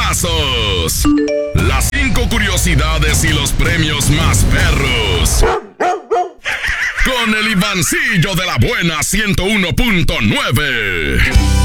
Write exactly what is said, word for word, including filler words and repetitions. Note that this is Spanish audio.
casos. Las cinco curiosidades y los premios más perros. Con el Ivancillo de la buena ciento uno punto nueve.